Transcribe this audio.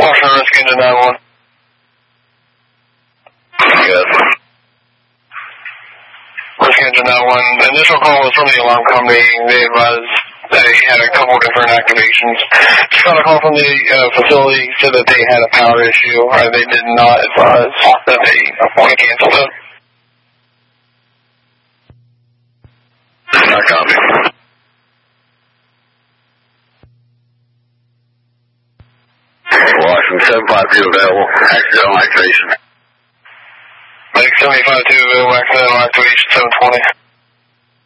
Washington Risk Engine 91. Yes. Risk Engine 91. The initial call was from the alarm company. They advised they had a couple different activations. Just got a call from the facility, said that they had a power issue. They did not advise that they want to cancel it. Not copy. Washington 752 available. Accidental activation. Mike 752 available, accidental activation 720.